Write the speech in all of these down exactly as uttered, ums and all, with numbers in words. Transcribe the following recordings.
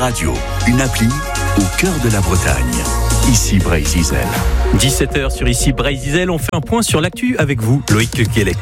Radio, une appli au cœur de la Bretagne. Ici Brésil. dix-sept heures sur Ici Brésil, on fait un point sur l'actu avec vous, Loïc Guélec.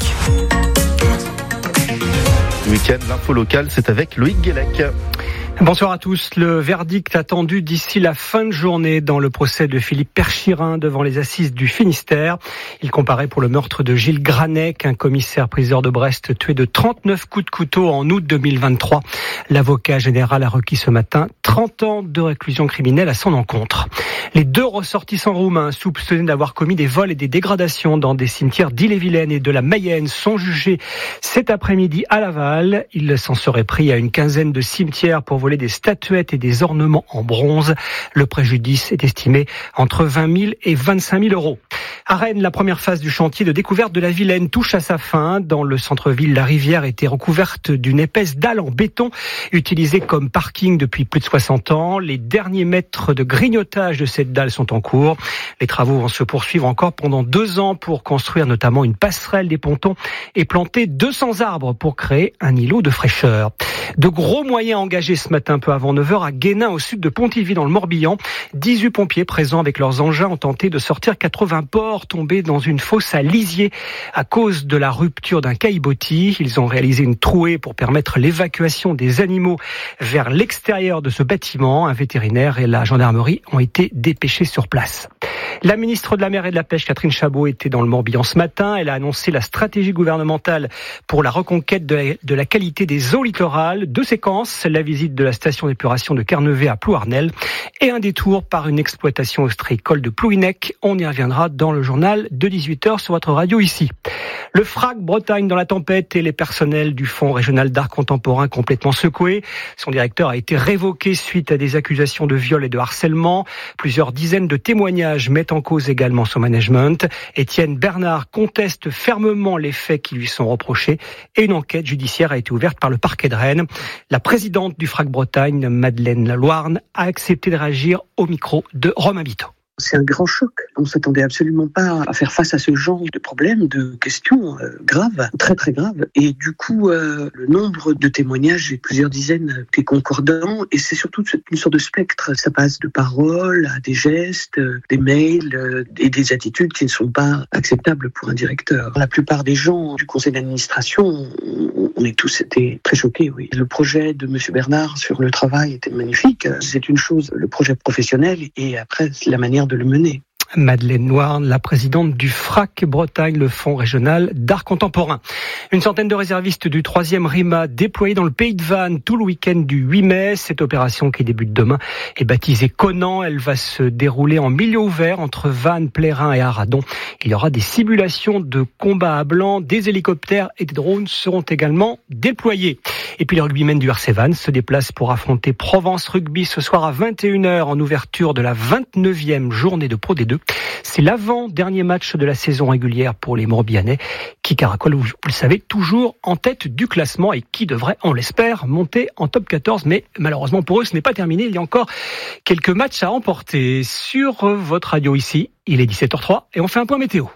Week-end, l'info locale, c'est avec Loïc Guélec. Bonsoir à tous. Le verdict attendu d'ici la fin de journée dans le procès de Philippe Perchirin devant les assises du Finistère. Il comparait pour le meurtre de Gilles Granec, un commissaire priseur de Brest tué de trente-neuf coups de couteau en août deux mille vingt-trois. L'avocat général a requis ce matin trente ans de réclusion criminelle à son encontre. Les deux ressortissants roumains soupçonnés d'avoir commis des vols et des dégradations dans des cimetières d'Ille-et-Vilaine et de la Mayenne sont jugés cet après-midi à Laval. Ils s'en seraient pris à une quinzaine de cimetières pour voler des statuettes et des ornements en bronze. Le préjudice est estimé entre vingt mille et vingt-cinq mille euros. À Rennes, la première phase du chantier de découverte de la Vilaine touche à sa fin. Dans le centre-ville, la rivière était recouverte d'une épaisse dalle en béton utilisée comme parking depuis plus de soixante ans. Les derniers mètres de grignotage de cette dalle sont en cours. Les travaux vont se poursuivre encore pendant deux ans pour construire notamment une passerelle des pontons et planter deux cents arbres pour créer un îlot de fraîcheur. De gros moyens engagés ce matin, un peu avant neuf heures, à Guénin, au sud de Pontivy, dans le Morbihan. dix-huit pompiers présents avec leurs engins ont tenté de sortir quatre-vingts porcs tombés dans une fosse à lisier à cause de la rupture d'un caillebotis. Ils ont réalisé une trouée pour permettre l'évacuation des animaux vers l'extérieur de ce bâtiment. Un vétérinaire et la gendarmerie ont été dépêchés sur place. La ministre de la Mer et de la Pêche, Catherine Chabot, était dans le Morbihan ce matin. Elle a annoncé la stratégie gouvernementale pour la reconquête de la, de la qualité des eaux littorales. Deux séquences, la visite de la station d'épuration de Kernevé à Plouarnel et un détour par une exploitation ostréicole de Plouhinec. On y reviendra dans le journal de dix-huit heures sur votre radio ici. Le F R A C Bretagne dans la tempête et les personnels du Fonds régional d'art contemporain complètement secoués. Son directeur a été révoqué suite à des accusations de viol et de harcèlement. Plusieurs dizaines de témoignages mettent en cause également son management. Étienne Bernard conteste fermement les faits qui lui sont reprochés et une enquête judiciaire a été ouverte par le parquet de Rennes. La présidente du F R A C Bretagne, Madeleine Lalouarne, a accepté de réagir au micro de Romain Biteau. C'est un grand choc. On ne s'attendait absolument pas à faire face à ce genre de problèmes, de questions euh, graves, très très graves. Et du coup, euh, le nombre de témoignages est plusieurs dizaines qui est concordant. Et c'est surtout une sorte de spectre. Ça passe de paroles à des gestes, euh, des mails euh, et des attitudes qui ne sont pas acceptables pour un directeur. La plupart des gens du conseil d'administration, on, on est tous été très choqués, oui. Le projet de monsieur Bernard sur le travail était magnifique. C'est une chose, le projet professionnel, et après, la manière de le mener. Madeleine Lalouarne, la présidente du F R A C Bretagne, le Fonds régional d'art contemporain. Une centaine de réservistes du troisième RIMA déployés dans le pays de Vannes tout le week-end du huit mai. Cette opération qui débute demain est baptisée Conan. Elle va se dérouler en milieu ouvert entre Vannes, Plérin et Arradon. Il y aura des simulations de combat à blanc, des hélicoptères et des drones seront également déployés. Et puis les rugbymen du R C Vannes se déplacent pour affronter Provence Rugby ce soir à vingt et une heures en ouverture de la vingt-neuvième journée de Pro D deux. C'est l'avant-dernier match de la saison régulière pour les Morbihanais qui caracolent, vous le savez, toujours en tête du classement et qui devraient, on l'espère, monter en top quatorze. Mais malheureusement pour eux, ce n'est pas terminé. Il y a encore quelques matchs à remporter. Sur votre radio ici, il est dix-sept heures trois et on fait un point météo.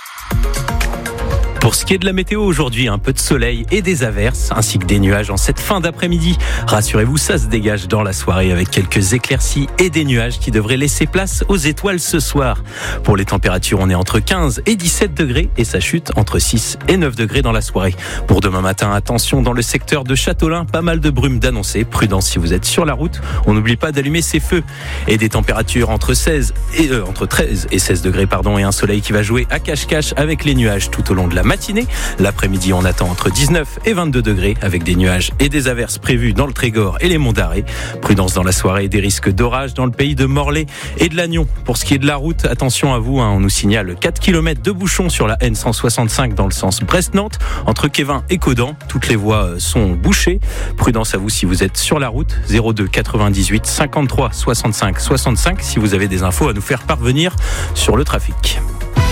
Pour ce qui est de la météo aujourd'hui, un peu de soleil et des averses, ainsi que des nuages en cette fin d'après-midi. Rassurez-vous, ça se dégage dans la soirée avec quelques éclaircies et des nuages qui devraient laisser place aux étoiles ce soir. Pour les températures, on est entre quinze et dix-sept degrés et ça chute entre six et neuf degrés dans la soirée. Pour demain matin, attention, dans le secteur de Châteaulin, pas mal de brume d'annoncer. Prudence si vous êtes sur la route. On n'oublie pas d'allumer ses feux. Et des températures entre seize et euh, entre treize et seize degrés, pardon, et un soleil qui va jouer à cache-cache avec les nuages tout au long de la matinée. L'après-midi, on attend entre dix-neuf et vingt-deux degrés avec des nuages et des averses prévues dans le Trégor et les monts d'Arrée. Prudence dans la soirée et des risques d'orage dans le pays de Morlaix et de Lannion. Pour ce qui est de la route, attention à vous, hein, on nous signale quatre kilomètres de bouchons sur la N cent soixante-cinq dans le sens Brest-Nantes, entre Kévin et Caudan. Toutes les voies sont bouchées. Prudence à vous si vous êtes sur la route. zéro deux quatre-vingt-dix-huit cinquante-trois soixante-cinq soixante-cinq si vous avez des infos à nous faire parvenir sur le trafic.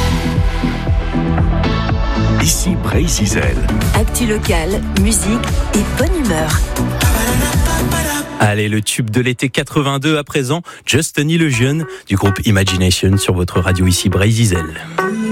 Ici Brésil. Actu locale, musique et bonne humeur. Allez, le tube de l'été quatre-vingt-deux à présent, Just an Illusion du groupe Imagination sur votre radio ici Brésil.